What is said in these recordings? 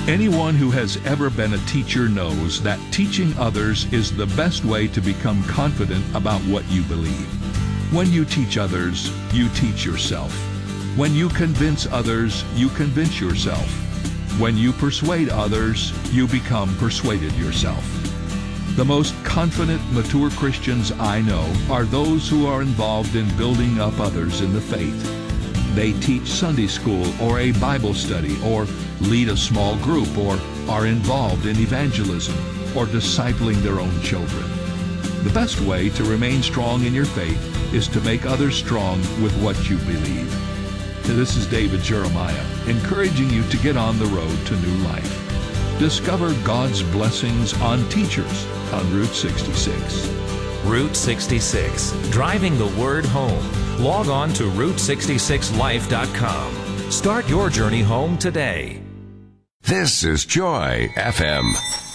Anyone who has ever been a teacher knows that teaching others is the best way to become confident about what you believe. When you teach others, you teach yourself. When you convince others, you convince yourself. When you persuade others, you become persuaded yourself. The most confident, mature Christians I know are those who are involved in building up others in the faith. They teach Sunday school or a Bible study or lead a small group or are involved in evangelism or discipling their own children. The best way to remain strong in your faith is to make others strong with what you believe. This is David Jeremiah, encouraging you to get on the road to new life. Discover God's blessings on teachers on Route 66. Route 66, driving the word home. Log on to Route66Life.com. Start your journey home today. This is Joy FM.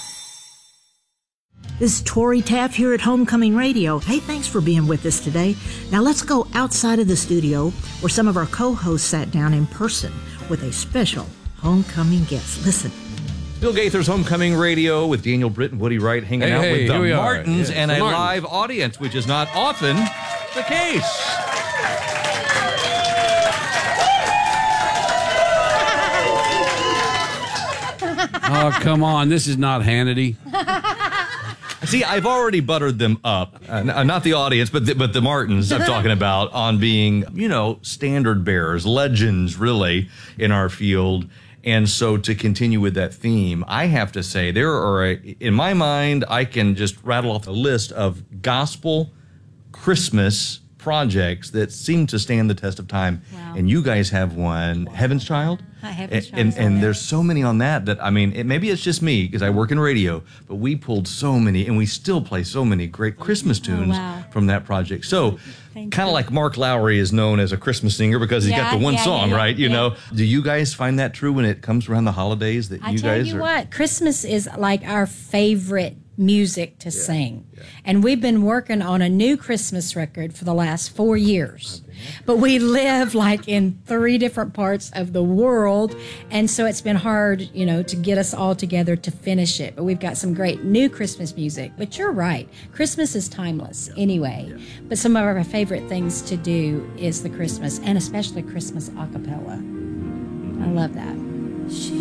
This is Tori Taff here at Homecoming Radio. Hey, thanks for being with us today. Now let's go outside of the studio where some of our co-hosts sat down in person with a special homecoming guest. Listen. Bill Gaither's Homecoming Radio with Daniel Britt and Woody Wright hanging out with the Martins and a live audience, which is not often the case. Oh, come on. This is not Hannity. See, I've already buttered them up. Not the audience, but the Martins I'm talking about on being, standard bearers, legends, really, in our field. And so to continue with that theme, I have to say there are, in my mind, I can just rattle off a list of gospel Christmas projects that seem to stand the test of time. Wow. And you guys have one, Heaven's Child. Heaven's Child. And there's so many on that maybe it's just me because I work in radio, but we pulled so many and we still play so many great Christmas tunes from that project. So kind of like Mark Lowry is known as a Christmas singer because he's got the one song, right? You know, do you guys find that true when it comes around the holidays that you guys are? What, Christmas is like our favorite music to sing. And we've been working on a new Christmas record for the last 4 years. But we live like in 3 different parts of the world. And so it's been hard, to get us all together to finish it. But we've got some great new Christmas music. But you're right. Christmas is timeless anyway. But some of our favorite things to do is the Christmas, and especially Christmas a cappella. I love that.